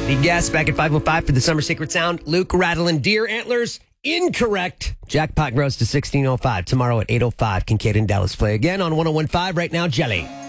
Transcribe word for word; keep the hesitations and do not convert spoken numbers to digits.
The guess back at five oh five for the Summer Secret Sound. Luke rattling deer antlers. Incorrect. Jackpot grows to sixteen oh five. Tomorrow at eight oh five, Kincaid and Dallas play again on one oh one point five right now, Jelly.